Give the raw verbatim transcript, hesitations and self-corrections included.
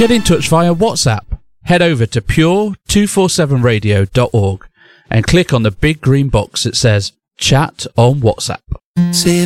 Get in touch via WhatsApp. Head over to pure two forty-seven radio dot org and click on the big green box that says Chat on WhatsApp. See